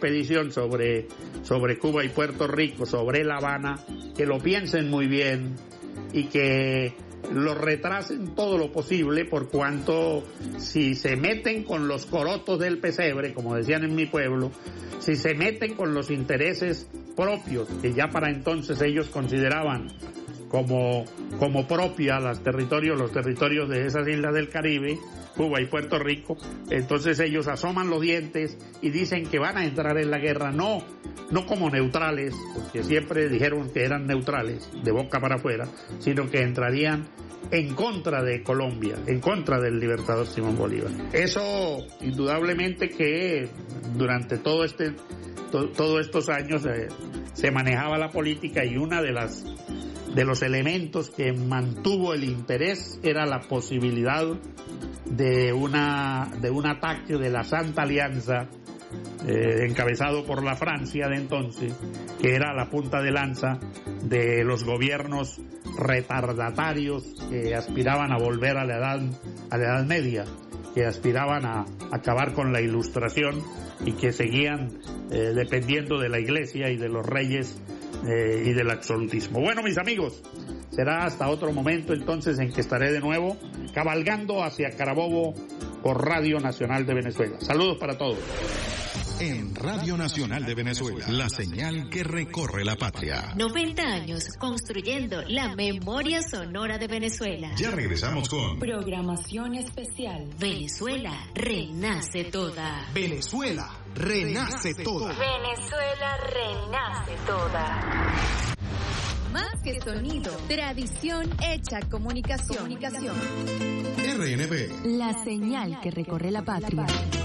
expedición sobre Cuba y Puerto Rico, sobre La Habana, que lo piensen muy bien y que lo retrasen todo lo posible, por cuanto si se meten con los corotos del pesebre, como decían en mi pueblo, si se meten con los intereses propios, que ya para entonces ellos consideraban como propia los territorios de esas islas del Caribe, Cuba y Puerto Rico, entonces ellos asoman los dientes y dicen que van a entrar en la guerra, no como neutrales, porque siempre dijeron que eran neutrales, de boca para afuera, sino que entrarían en contra de Colombia, en contra del libertador Simón Bolívar. Eso, indudablemente que durante todos estos años se manejaba la política, y una de los elementos que mantuvo el interés era la posibilidad de un ataque de la Santa Alianza, encabezado por la Francia de entonces, que era la punta de lanza de los gobiernos retardatarios que aspiraban a volver a la Edad Media, que aspiraban a acabar con la Ilustración y que seguían dependiendo de la Iglesia y de los reyes y del absolutismo. Bueno, mis amigos, será hasta otro momento entonces en que estaré de nuevo cabalgando hacia Carabobo por Radio Nacional de Venezuela. Saludos para todos. En Radio Nacional de Venezuela, la señal que recorre la patria. 90 años construyendo la memoria sonora de Venezuela. Ya regresamos con programación especial. Venezuela renace toda. Venezuela renace toda. Venezuela renace toda. Más que sonido, tradición hecha comunicación. RNB, la señal que recorre la patria.